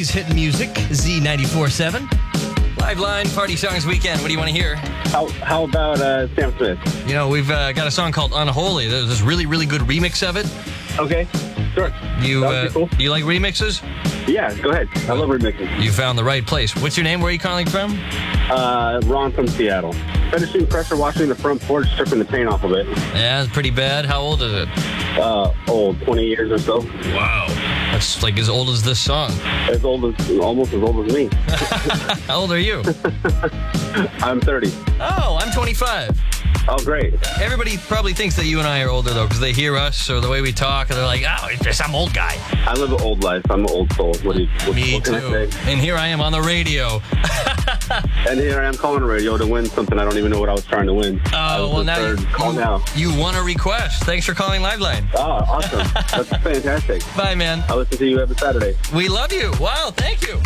Always hitting music, Z94.7. Liveline Party Songs Weekend. What do you want to hear? How about Sam Smith? You know, we've got a song called Unholy. There's this really, really good remix of it. Okay, sure. You you like remixes? Yeah, go ahead. I love remixing. You found the right place. What's your name? Where are you calling from? Ron from Seattle. Finishing pressure washing the front porch, stripping the paint off of it. Yeah, it's pretty bad. How old is it? Old, 20 years or so. Wow. That's like as old as this song. Almost as old as me. How old are you? I'm 30. Oh, I'm 25. Oh, great. Everybody probably thinks that you and I are older, though, because they hear us or the way we talk, and they're like, oh, it's just some old guy. I live an old life. I'm an old soul. Me what can too. I say? And here I am on the radio. And here I am calling the radio to win something I don't even know what I was trying to win. Oh, well, now you won a request. Thanks for calling Liveline. Oh, awesome. That's fantastic. Bye, man. I listen to you every Saturday. We love you. Wow, thanks.